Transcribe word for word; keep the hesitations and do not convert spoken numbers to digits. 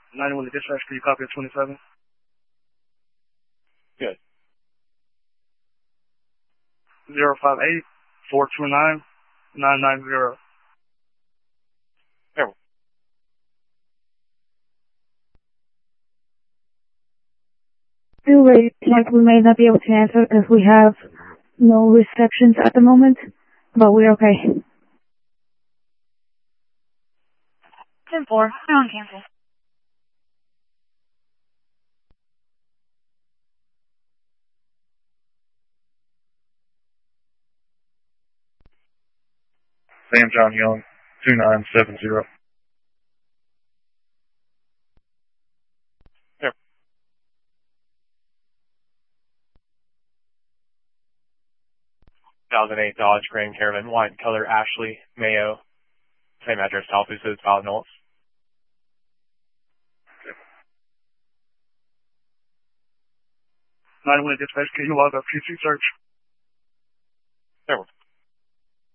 ninety-one to dispatch, can you copy at twenty-seven? Good. zero five eight, four two nine, nine nine zero. There. Anyway, like we may not be able to answer as we have no receptions at the moment, but we're okay. ten four, I on cancel. Sam John Young, two nine seven zero. There. two thousand eight Dodge Grand Caravan, white color, Ashley, Mayo. Same address, Tallapoosa, Pilot Knowles. ninety-one to dispatch, can you log up Q C search? There.